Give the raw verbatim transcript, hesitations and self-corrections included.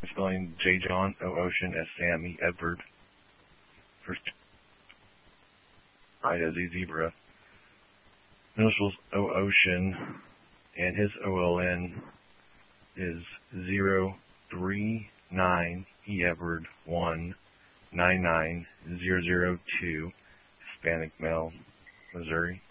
Spelling J. John, O. Ocean, S. Sam, E. Edward. First, Ida, Z. Zebra. Initials O. Ocean, and his O L N is zero three nine E. Edward one nine nine zero zero two, Hispanic male, Missouri.